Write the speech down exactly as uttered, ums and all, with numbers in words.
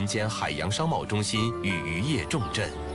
间海洋商贸中心与渔业重镇。